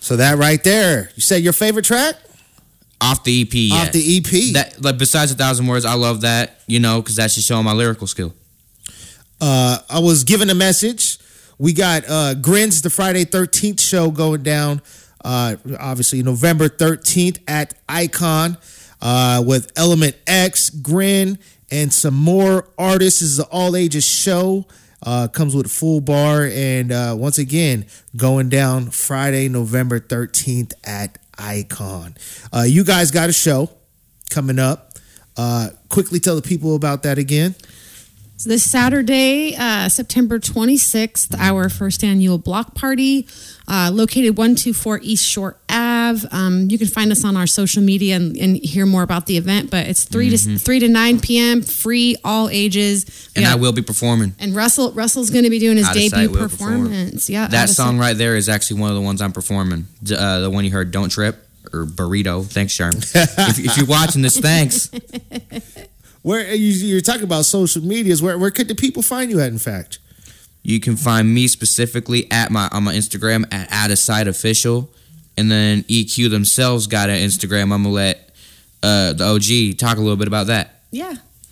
So that right there. You said your favorite track? Off the EP, yeah. Off the EP. That, like, besides 1,000 Words, I love that, because that's just showing my lyrical skill. I was given a message. We got Grins, the Friday 13th show going down, obviously November 13th at Icon with Element X, Grin, and some more artists. This is an all-ages show. Comes with a full bar. And once again, going down Friday, November 13th at Icon. You guys got a show coming up. Quickly tell the people about that again. So this Saturday, September 26th, our first annual block party, located 124 East Shore Ave. You can find us on our social media and hear more about the event. But it's 3 to 9 p.m. free, all ages. And I will be performing. And Russell's going to be doing his debut perform. performance. Yeah, that song right there is actually one of the ones I'm performing. The one you heard, "Don't Trip" or "Burrito." Thanks, Sharm. if you're watching this, thanks. Where you're talking about social medias, where could the people find you at, in fact? You can find me specifically on my Instagram at @OutofSightOfficial, and then EQ themselves got an Instagram. I'm gonna let the OG talk a little bit about that. Yeah,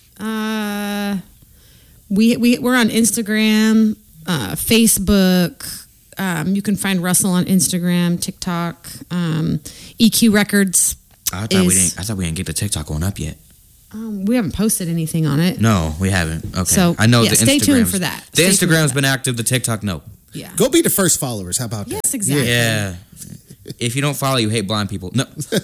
we're on Instagram, Facebook. You can find Russell on Instagram, TikTok, EQ Records. I thought we didn't get the TikTok one up yet. We haven't posted anything on it. No, we haven't. Okay. So, I know the Instagram. Stay tuned for that. The Instagram's been active. The TikTok, no. Yeah. Go be the first followers. How about that? Yes, exactly. Yeah. If you don't follow, you hate blind people. No.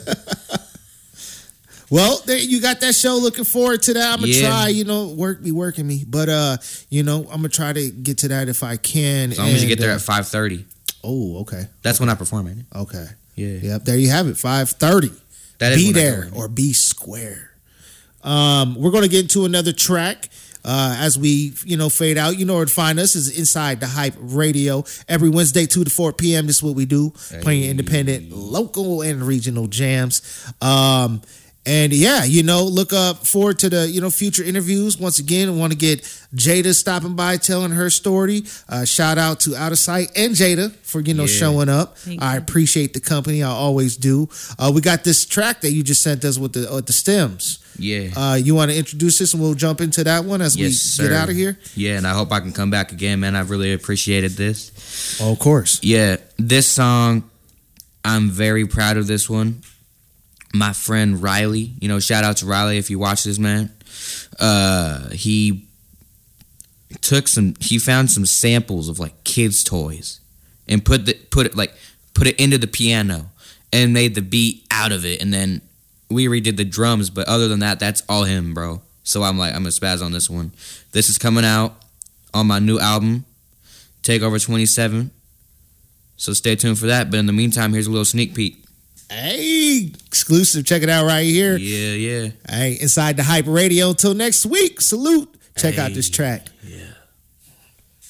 Well, there, you got that show. Looking forward to that. I'm going to try, work be working me. But, I'm going to try to get to that if I can. As long as you get there at 5:30. Oh, okay. That's when I perform, ain't it? Okay. Yeah. Yep, there you have it, 5:30. That is be there or be square. We're going to get into another track as we, fade out. You know where to find us is Inside the Hype Radio. Every Wednesday, 2 to 4 p.m. This is what we do, playing independent, local, and regional jams. And yeah, look up forward to the, future interviews. Once again, I want to get Jada stopping by, telling her story. Shout out to Out of Sight and Jada for, showing up. I appreciate the company. I always do. We got this track that you just sent us with the stems. Yeah. You want to introduce this and we'll jump into that one as we get out of here? Yeah, and I hope I can come back again, man. I've really appreciated this. Oh, of course. Yeah, this song, I'm very proud of this one. My friend Riley, shout out to Riley if you watch this, man. He found some samples of like kids' toys and put it into the piano and made the beat out of it, and then we redid the drums. But other than that, that's all him, bro. So I'm gonna spaz on this one. This is coming out on my new album, Takeover 27. So stay tuned for that. But in the meantime, here's a little sneak peek. Hey, exclusive. Check it out right here. Yeah. Hey, Inside the Hype Radio. Until next week, salute. Check out this track. Yeah.